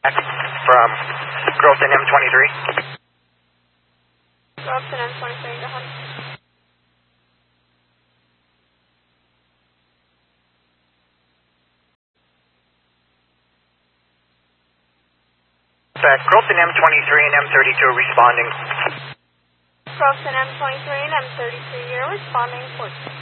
From Growth and M23. Growth and M23, go ahead. Growth and M23 and M32 responding. Growth and M23 and M33, you're responding 14.